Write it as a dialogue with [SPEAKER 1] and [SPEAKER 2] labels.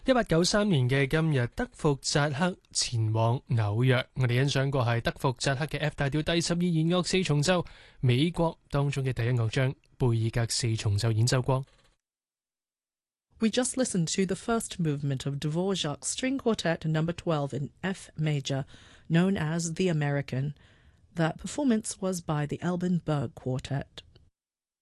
[SPEAKER 1] 1893年嘅今日，德福扎克前往紐約。我哋欣賞過係德福扎克嘅 F 大調第12弦樂四重奏，美國當中嘅第一樂章貝爾格四重奏演奏過。
[SPEAKER 2] We just listened to the first movement of Dvorak's String Quartet No. 12 in F major, known as the American. That performance was by the Alban Berg Quartet.